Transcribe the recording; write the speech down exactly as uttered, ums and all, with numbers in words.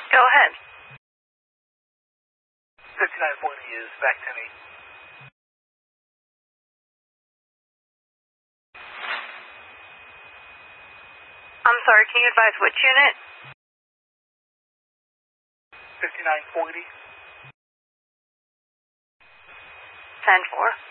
Go ahead. fifty-nine forty is back to me. I'm sorry, can you advise which unit? fifty-nine forty. ten four.